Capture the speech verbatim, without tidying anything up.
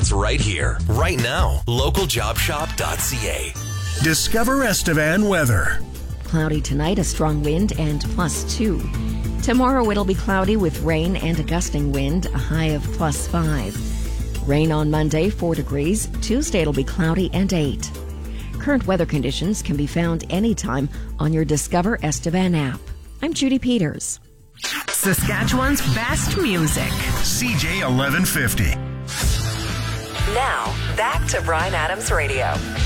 It's right here, right now. local job shop dot c a. Discover Estevan weather. Cloudy tonight, a strong wind and plus two. Tomorrow it'll be cloudy with rain and a gusting wind, a high of plus five. Rain on Monday, four degrees. Tuesday it'll be cloudy and eight. Current weather conditions can be found anytime on your Discover Estevan app. I'm Judy Peters. Saskatchewan's best music. C J eleven fifty. Now, back to Bryan Adams Radio.